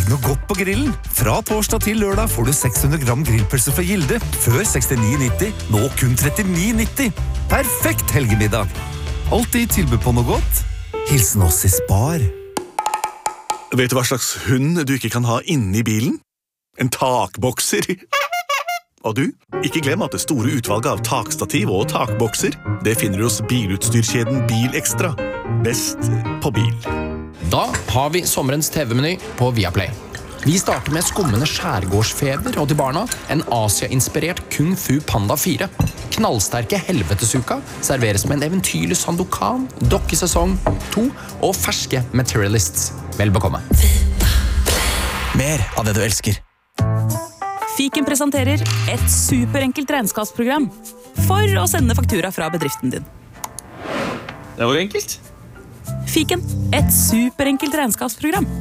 noe godt på grillen. Fra torsdag til lørdag får du 600 gram grillpølse fra Gilde. Før 69,90, nå kun 39,90. Perfekt helgemiddag. Alltid tilbud på noe godt. Hilsen oss i Spar. Vet du hva slags hund du ikke kan ha inne i bilen? En takbokser. Og du, ikke glem at det store utvalget av takstativ og takbokser, det finner du hos bilutstyrkjeden Bilekstra. Best på bil. Da har vi sommerens TV-meny på Viaplay. Vi starter med skummende skjærgårdsfeber, og til barna en Asia-inspirert Kung Fu Panda 4. Knallsterke Helvetesuka serveres med en eventyrlig Sandokan, dokkesesong 2 og ferske Materialists. Vel bekomme. Mer av det du elsker. Fiken presenterer et superenkelt regnskapsprogram for å sende faktura fra bedriften din. Det var enkelt. Fiken, et superenkelt regnskapsprogram.